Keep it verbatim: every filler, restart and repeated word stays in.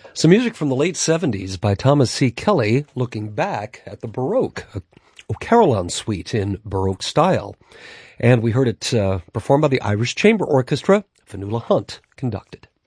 Some music from the late seventies by Thomas C. Kelly, looking back at the Baroque, a Carillon suite in Baroque style. And we heard it uh, performed by the Irish Chamber Orchestra. Fionnuala Hunt conducted.